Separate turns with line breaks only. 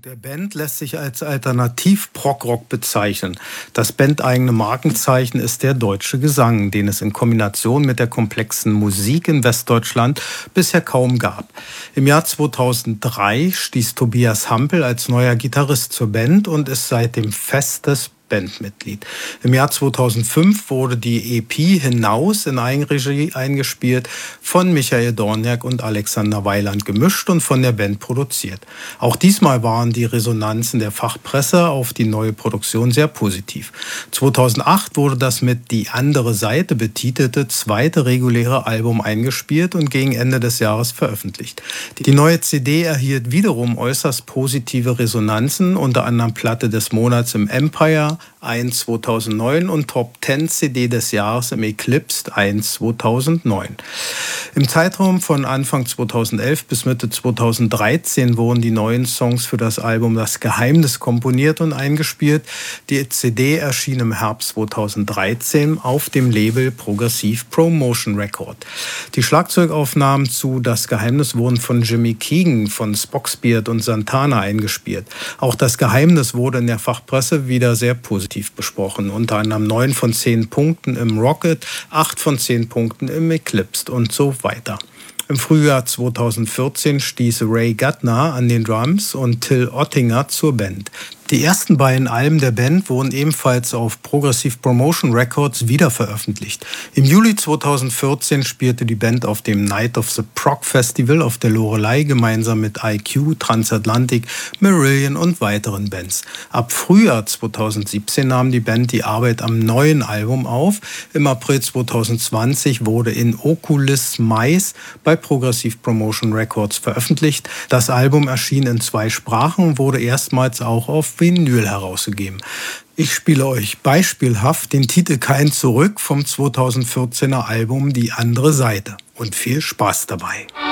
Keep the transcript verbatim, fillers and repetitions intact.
Der Band lässt sich als Alternativ-Prog-Rock bezeichnen. Das bandeigene Markenzeichen ist der deutsche Gesang, den es in Kombination mit der komplexen Musik in Westdeutschland bisher kaum gab. Im Jahr zweitausenddrei stieß Tobias Hampel als neuer Gitarrist zur Band und ist seitdem festes Bandmitglied. Im Jahr zweitausendfünf wurde die E P Hinaus in Eigenregie eingespielt, von Michael Dorniak und Alexander Weiland gemischt und von der Band produziert. Auch diesmal waren die Resonanzen der Fachpresse auf die neue Produktion sehr positiv. zweitausendacht wurde das mit Die andere Seite betitelte zweite reguläre Album eingespielt und gegen Ende des Jahres veröffentlicht. Die neue C D erhielt wiederum äußerst positive Resonanzen, unter anderem Platte des Monats im Empire eins zweitausendneun und Top zehn C D des Jahres im Eclipse eins zweitausendneun. Im Zeitraum von Anfang zweitausendelf bis Mitte zweitausenddreizehn wurden die neuen Songs für das Album Das Geheimnis komponiert und eingespielt. Die C D erschien im Herbst zweitausenddreizehn auf dem Label Progressive Promotion Record. Die Schlagzeugaufnahmen zu Das Geheimnis wurden von Jimmy Keegan von Spoxbeard und Santana eingespielt. Auch Das Geheimnis wurde in der Fachpresse wieder sehr positiv besprochen. Unter anderem neun von zehn Punkten im Rocket, acht von zehn Punkten im Eclipse und so weiter. Im Frühjahr zweitausendvierzehn stieß Ray Gutner an den Drums und Till Ottinger zur Band. Die ersten beiden Alben der Band wurden ebenfalls auf Progressive Promotion Records wiederveröffentlicht. Im Juli zweitausendvierzehn spielte die Band auf dem Night of the Prog Festival auf der Loreley gemeinsam mit I Q, Transatlantic, Marillion und weiteren Bands. Ab Frühjahr zweitausendsiebzehn nahm die Band die Arbeit am neuen Album auf. Im April zweitausendzwanzig wurde in Oculis Mais bei Progressive Promotion Records veröffentlicht. Das Album erschien in zwei Sprachen und wurde erstmals auch auf Vinyl herausgegeben. Ich spiele euch beispielhaft den Titel Kein Zurück vom zweitausendvierzehner Album Die andere Seite. Und viel Spaß dabei.